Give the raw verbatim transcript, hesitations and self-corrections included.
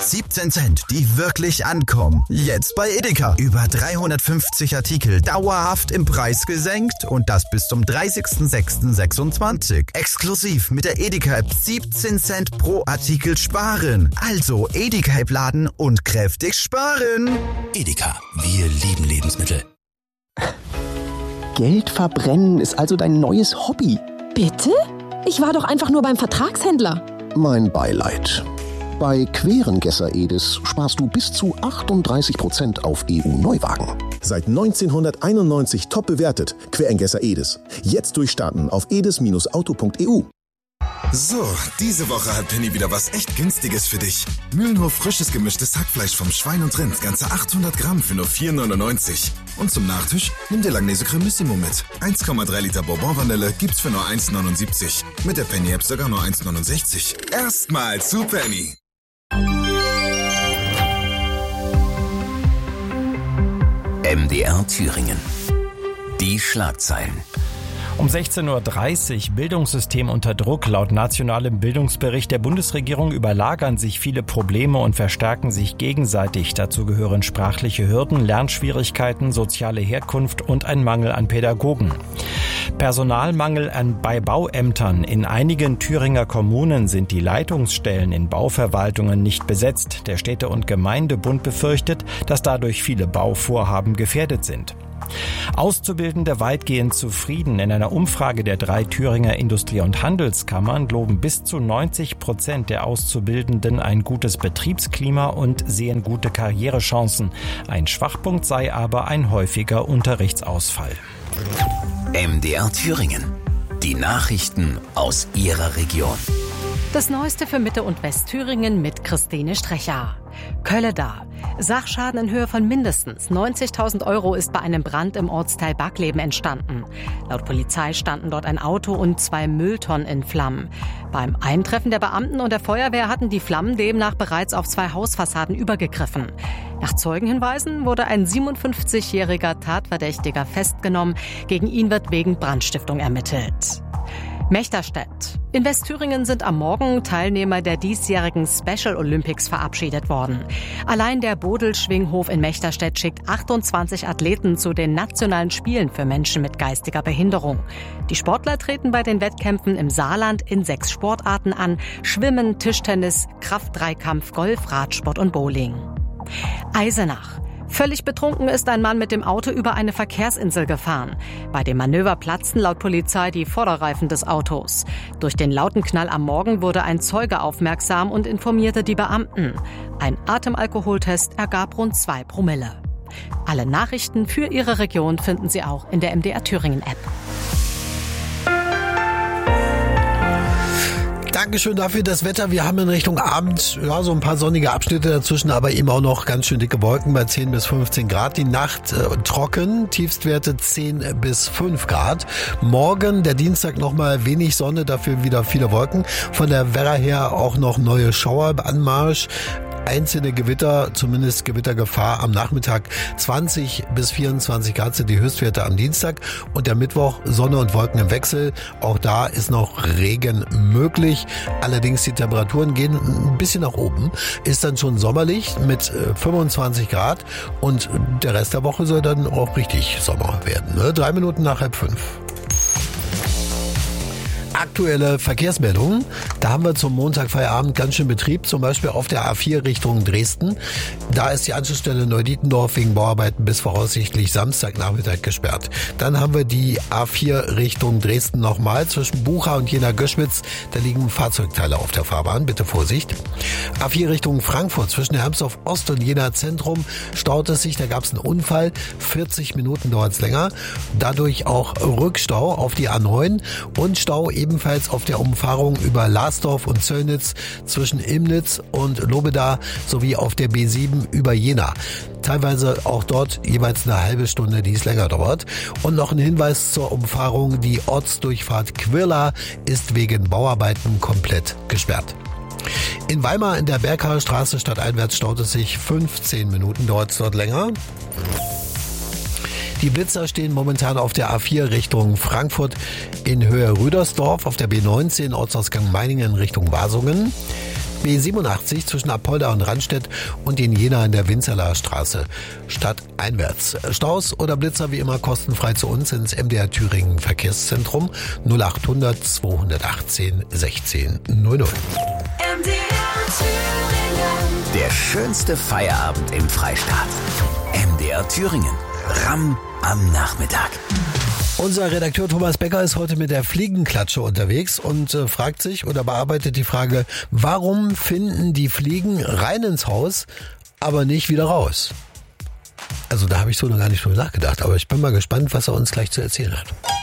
siebzehn Cent, die wirklich ankommen. Jetzt bei Edeka. Über dreihundertfünfzig Artikel dauerhaft im Preis gesenkt und das bis zum dreißigsten sechsten sechsundzwanzig. Exklusiv mit der Edeka-App siebzehn Cent pro Artikel sparen. Also Edeka-App laden und kräftig sparen. Edeka, wir lieben Lebensmittel. Geld verbrennen ist also dein neues Hobby. Bitte? Ich war doch einfach nur beim Vertragshändler. Mein Beileid. Bei Querengesser Edis sparst du bis zu achtunddreißig Prozent auf E U-Neuwagen. Seit neunzehnhunderteinundneunzig top bewertet. Querengesser Edis. Jetzt durchstarten auf edis Bindestrich auto Punkt e u. So, diese Woche hat Penny wieder was echt Günstiges für dich. Mühlenhof frisches gemischtes Hackfleisch vom Schwein und Rind, ganze achthundert Gramm für nur vier neunundneunzig. Und zum Nachtisch nimm dir Langnese Cremissimo mit. eins Komma drei Liter Bourbon-Vanille gibt's für nur eins neunundsiebzig. Mit der Penny-App sogar nur eins neunundsechzig. Erstmal zu Penny. M D R Thüringen. Die Schlagzeilen. Um sechzehn Uhr dreißig, Bildungssystem unter Druck. Laut nationalem Bildungsbericht der Bundesregierung überlagern sich viele Probleme und verstärken sich gegenseitig. Dazu gehören sprachliche Hürden, Lernschwierigkeiten, soziale Herkunft und ein Mangel an Pädagogen. Personalmangel an, bei Bauämtern. In einigen Thüringer Kommunen sind die Leitungsstellen in Bauverwaltungen nicht besetzt. Der Städte- und Gemeindebund befürchtet, dass dadurch viele Bauvorhaben gefährdet sind. Auszubildende weitgehend zufrieden. In einer Umfrage der drei Thüringer Industrie- und Handelskammern loben bis zu neunzig Prozent der Auszubildenden ein gutes Betriebsklima und sehen gute Karrierechancen. Ein Schwachpunkt sei aber ein häufiger Unterrichtsausfall. M D R Thüringen. Die Nachrichten aus Ihrer Region. Das Neueste für Mitte- und Westthüringen mit Christine Strecher. Kölleda. Sachschaden in Höhe von mindestens neunzigtausend Euro ist bei einem Brand im Ortsteil Backleben entstanden. Laut Polizei standen dort ein Auto und zwei Mülltonnen in Flammen. Beim Eintreffen der Beamten und der Feuerwehr hatten die Flammen demnach bereits auf zwei Hausfassaden übergegriffen. Nach Zeugenhinweisen wurde ein siebenundfünfzigjähriger Tatverdächtiger festgenommen. Gegen ihn wird wegen Brandstiftung ermittelt. Mechterstedt. In Westthüringen sind am Morgen Teilnehmer der diesjährigen Special Olympics verabschiedet worden. Allein der Bodelschwinghof in Mechterstedt schickt achtundzwanzig Athleten zu den nationalen Spielen für Menschen mit geistiger Behinderung. Die Sportler treten bei den Wettkämpfen im Saarland in sechs Sportarten an: Schwimmen, Tischtennis, Kraft-Dreikampf, Golf, Radsport und Bowling. Eisenach. Völlig betrunken ist ein Mann mit dem Auto über eine Verkehrsinsel gefahren. Bei dem Manöver platzten laut Polizei die Vorderreifen des Autos. Durch den lauten Knall am Morgen wurde ein Zeuge aufmerksam und informierte die Beamten. Ein Atemalkoholtest ergab rund zwei Promille. Alle Nachrichten für Ihre Region finden Sie auch in der M D R Thüringen App. Dankeschön dafür das Wetter. Wir haben in Richtung Abend ja so ein paar sonnige Abschnitte dazwischen, aber eben auch noch ganz schön dicke Wolken bei zehn bis fünfzehn Grad. Die Nacht äh, trocken, Tiefstwerte zehn bis fünf Grad. Morgen, der Dienstag, nochmal wenig Sonne, dafür wieder viele Wolken. Von der Werra her auch noch neue Schauer Anmarsch. Einzelne Gewitter, zumindest Gewittergefahr am Nachmittag. zwanzig bis vierundzwanzig Grad sind die Höchstwerte am Dienstag und der Mittwoch Sonne und Wolken im Wechsel. Auch da ist noch Regen möglich. Allerdings die Temperaturen gehen ein bisschen nach oben. Ist dann schon sommerlich mit fünfundzwanzig Grad und der Rest der Woche soll dann auch richtig Sommer werden. Ne? Drei Minuten nach halb fünf. Aktuelle Verkehrsmeldungen. Da haben wir zum Montagfeierabend ganz schön Betrieb, zum Beispiel auf der A vier Richtung Dresden. Da ist die Anschlussstelle Neudietendorf wegen Bauarbeiten bis voraussichtlich Samstagnachmittag gesperrt. Dann haben wir die A vier Richtung Dresden nochmal zwischen Bucha und Jena-Göschwitz. Da liegen Fahrzeugteile auf der Fahrbahn, bitte Vorsicht. A vier Richtung Frankfurt zwischen Hermsdorf Ost und Jena Zentrum staut es sich, da gab es einen Unfall. vierzig Minuten dauert es länger. Dadurch auch Rückstau auf die A neun und Stau eben ebenfalls auf der Umfahrung über Lasdorf und Zöllnitz zwischen Imnitz und Lobeda sowie auf der B sieben über Jena. Teilweise auch dort jeweils eine halbe Stunde, die es länger dauert. Und noch ein Hinweis zur Umfahrung: Die Ortsdurchfahrt Quirla ist wegen Bauarbeiten komplett gesperrt. In Weimar in der Berghaer Straße stadteinwärts staut es sich fünfzehn Minuten, dauert es dort länger. Die Blitzer stehen momentan auf der A vier Richtung Frankfurt in Höhe Rüdersdorf, auf der B neunzehn Ortsausgang Meiningen Richtung Wasungen. B siebenundachtzig zwischen Apolda und Randstedt und in Jena in der Winzerler Straße stadteinwärts. Staus oder Blitzer wie immer kostenfrei zu uns ins M D R Thüringen Verkehrszentrum null achthundert zweihundertachtzehn sechzehn null null. M D R Thüringen. Der schönste Feierabend im Freistaat. M D R Thüringen. Ramm am Nachmittag. Unser Redakteur Thomas Becker ist heute mit der Fliegenklatsche unterwegs und äh, fragt sich oder bearbeitet die Frage, warum finden die Fliegen rein ins Haus, aber nicht wieder raus? Also da habe ich so noch gar nicht drüber nachgedacht, aber ich bin mal gespannt, was er uns gleich zu erzählen hat.